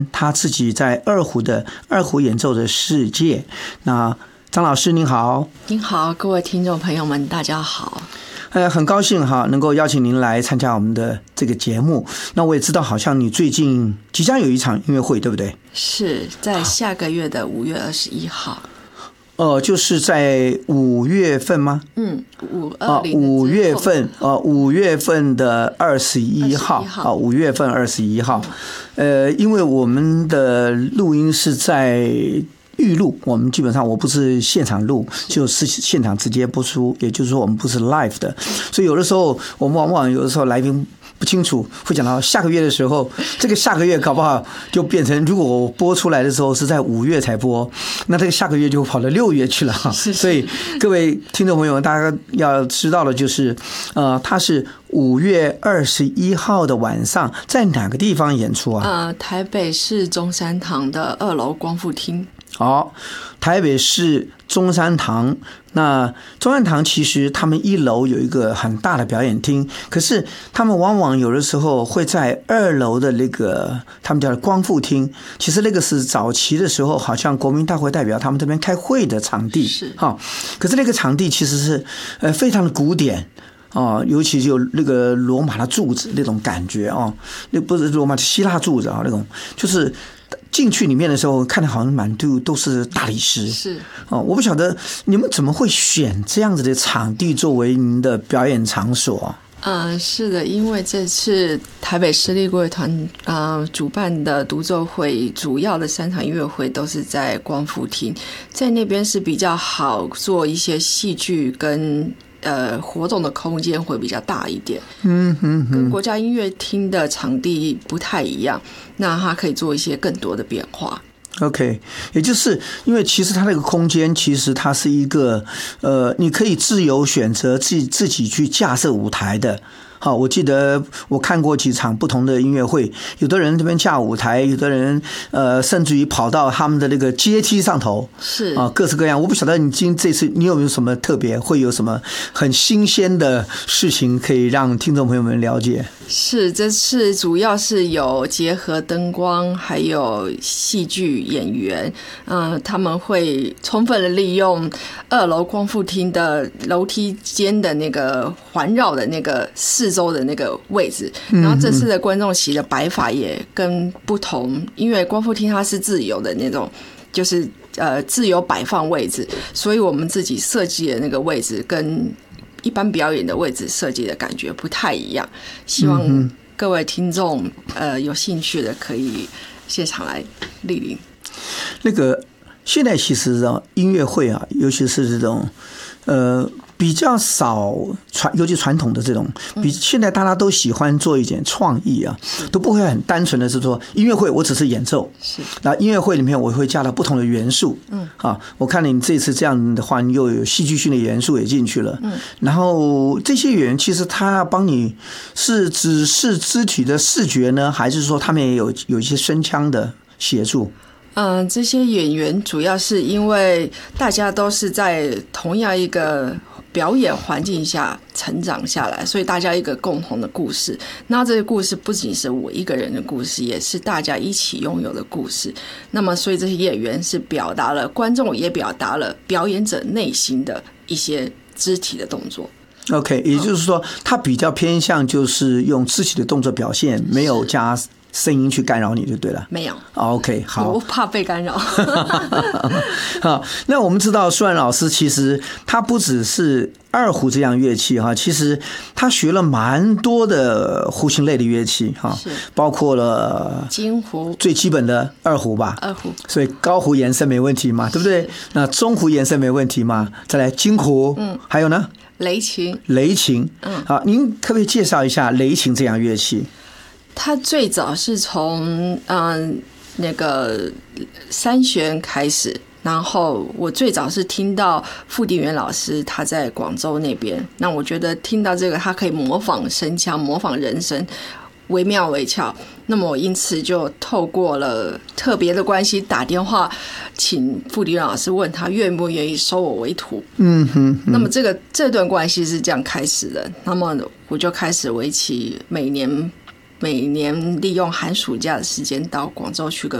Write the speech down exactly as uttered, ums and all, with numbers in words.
他自己在二胡的二胡演奏的世界。那张老师您好。 您好，各位听众朋友们大家好。 呃，很高兴哈，能够邀请您来参加我们的这个节目。那我也知道，好像你最近即将有一场音乐会，对不对？ 是在下个月的五月二十一号。 呃，就是在五月份吗？ 嗯，五二零五月份，呃，五月份的二十一号啊，五月份二十一号。呃，因为我们的录音是在预录，我们基本上我不是现场录，就是现场直接播出，也就是说我们不是 live 的，所以有的时候我们往往有的时候来宾不清楚，会讲到下个月的时候，这个下个月搞不好就变成，如果我播出来的时候是在五月才播，那这个下个月就跑到六月去了哈。所以各位听众朋友，大家要知道的就是，呃，它是五月二十一号的晚上，在哪个地方演出啊？ 呃，台北市中山堂的二楼光复厅。 好，台北市中山堂。那中山堂其实他们一楼有一个很大的表演厅，可是他们往往有的时候会在二楼的那个他们叫光复厅，其实那个是早期的时候好像国民大会代表他们这边开会的场地， 是哈。可是那个场地其实是呃非常的古典。哦，尤其有那个罗马的柱子那种感觉哦，那不是罗马，希腊柱子啊，那种就是进去里面的时候，看的好像满肚都是大理石。 是哦，我不晓得你们怎么会选这样子的场地作为您的表演场所。 嗯、呃，是的，因为这次台北市立国乐团呃主办的独奏会，主要的三场音乐会都是在光复厅，在那边是比较好做一些戏剧跟。呃，活动的空间会比较大一点， 嗯哼哼， 跟国家音乐厅的场地不太一样，那它可以做一些更多的变化。 OK， 也就是因为其实它那个空间，其实它是一个呃，你可以自由选择自己自己去架设舞台的。好，我记得我看过几场不同的音乐会，有的人这边架舞台，有的人呃，甚至于跑到他们的那个阶梯上头， 是啊，各式各样。我不晓得你今这次你有没有什么特别，会有什么很新鲜的事情可以让听众朋友们了解？ 是，这次主要是有结合灯光，还有戏剧演员，嗯、呃，他们会充分的利用二楼光复厅的楼梯间的那个环绕的那个四周的那个位置，然后这次的观众席的摆法也跟不同，因为光复厅它是自由的那种，就是呃自由摆放位置，所以我们自己设计的那个位置跟一般表演的位置设计的感觉不太一样，希望各位听众呃有兴趣的可以现场来莅临。 那个现在其实啊，音乐会啊，尤其是这种呃比较少传，尤其传统的这种，比现在大家都喜欢做一点创意啊，都不会很单纯的是说音乐会我只是演奏， 是， 那音乐会里面我会加了不同的元素，嗯，啊，我看你这次这样的话，你又有戏剧性的元素也进去了，嗯，然后这些演员其实他要帮你是只是肢体的视觉呢，还是说他们也有有一些声腔的协助？ 嗯、呃，这些演员主要是因为大家都是在同样一个表演环境下成长下来，所以大家一个共同的故事。那这个故事不仅是我一个人的故事，也是大家一起拥有的故事。那么，所以这些演员是表达了，观众也表达了表演者内心的一些肢体的动作。 OK， 也就是说，他比较偏向就是用肢体的动作表现，没有加声音去干扰你就对了。 没有。 OK， 好， 我怕被干扰。 好，那我们知道舒然老师其实他不只是二胡这样乐器哈，其实他学了蛮多的胡琴类的乐器哈，包括了京胡最基本的二胡吧， 二胡， 所以高胡延伸没问题嘛，对不对？那中胡延伸没问题嘛，再来京胡，嗯，还有呢， 雷琴， 雷琴，嗯，好，您可不可以介绍一下雷琴这样乐器？ 它最早是从嗯那个三弦开始，然后我最早是听到傅定元老师他在广州那边，那我觉得听到这个他可以模仿声腔，模仿人声，惟妙惟肖。那么我因此就透过了特别的关系打电话请傅定元老师，问他愿不愿意收我为徒。 嗯哼， 那么这个这段关系是这样开始的。那么我就开始为期每年每年利用寒暑假的时间到广州去跟